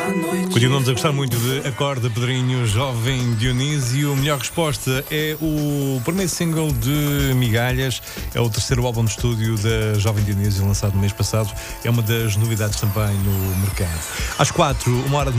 Continuamos a gostar muito de Acorda Pedrinho, Jovem Dionísio. Melhor resposta é o primeiro single de Migalhas. É o terceiro álbum de estúdio da Jovem Dionísio, lançado no mês passado. É uma das novidades também no mercado. Às 4, uma hora de